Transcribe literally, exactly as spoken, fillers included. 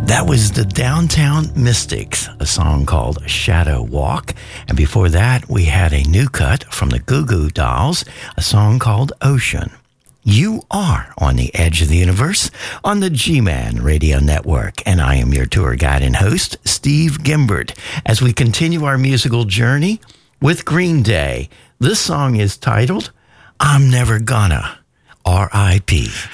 That was the Downtown Mystics, a song called Shadow Walk. And before that, we had a new cut from the Goo Goo Dolls, a song called Ocean. You are on the edge of the universe on the G-Man Radio Network, and I am your tour guide and host, Steve Gimbert, as we continue our musical journey with Green Day. This song is titled, I'm Never Gonna, R I P